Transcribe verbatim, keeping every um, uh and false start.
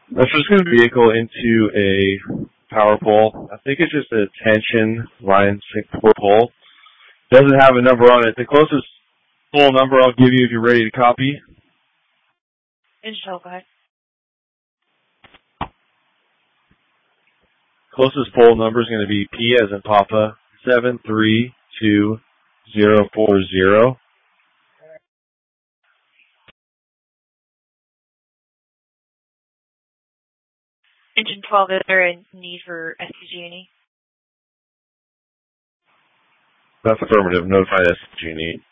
Let's just get the vehicle into a power pole. I think it's just a tension line four pole. Doesn't have a number on it. The closest full number I'll give you if you're ready to copy. Engine twelve, go ahead. Closest pole number is going to be P as in Papa, seven three two zero four zero. Engine twelve, is there a need for S P G and E? That's affirmative. Notified S P G and E.